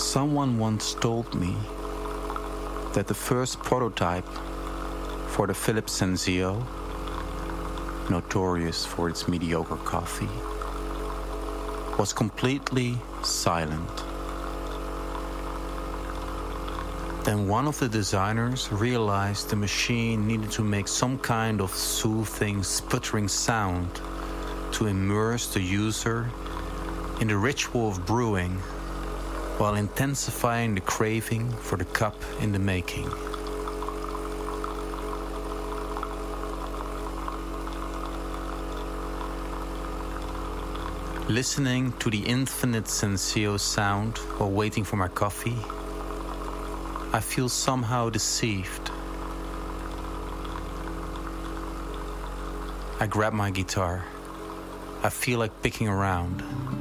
Someone once told me that the first prototype for the Philips Senseo, notorious for its mediocre coffee, was completely silent. Then one of the designers realized the machine needed to make some kind of soothing, sputtering sound to immerse the user in the ritual of brewing while intensifying the craving for the cup in the making. Listening to the infinite Senseo sound while waiting for my coffee, I feel somehow deceived. I grab my guitar. I feel like picking around.